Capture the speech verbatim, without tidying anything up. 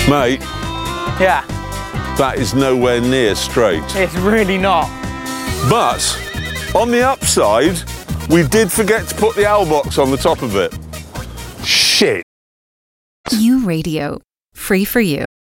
Mate, Yeah, that is nowhere near straight. it's really not. But on the upside, we did forget to put the owl box on the top of it. Shit. You Radio. Free for you.